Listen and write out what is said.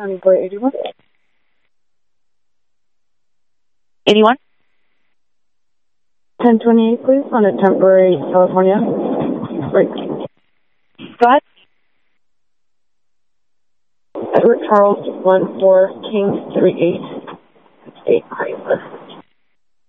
County Boy 81. 81? 1028, please, on a temporary California. Right. Go ahead. Edward Charles 14 King 38. 8 Craigslist.